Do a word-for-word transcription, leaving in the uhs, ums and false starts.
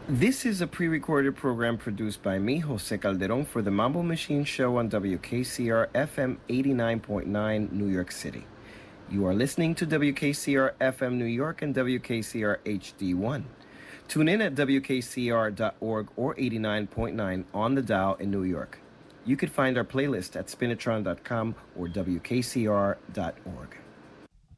This is a pre-recorded program produced by me, Jose Calderon, for the Mambo Machine Show on W K C R F M eighty-nine point nine, New York City. You are listening to W K C R F M New York and W K C R H D one. Tune in at W K C R dot org or eighty-nine point nine on the dial in New York. You could find our playlist at spinitron dot com or W K C R dot org.